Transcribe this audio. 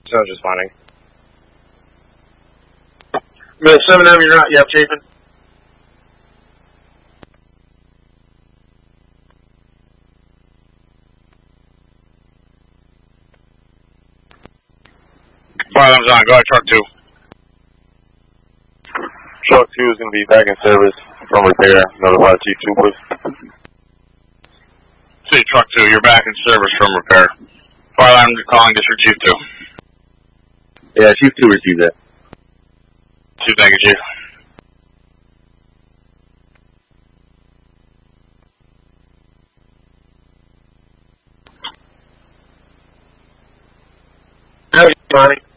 So I was just finding. Mill 7M, you're out. You have Chapin. Firearms on. Go ahead, truck 2. Truck 2 is going to be back in service from repair. Notify Chief 2, please. See, truck 2, you're back in service from repair. Firearms calling District Chief 2. Yeah, Chief 2 received that. Chief, thank you, Chief. How's Bonnie?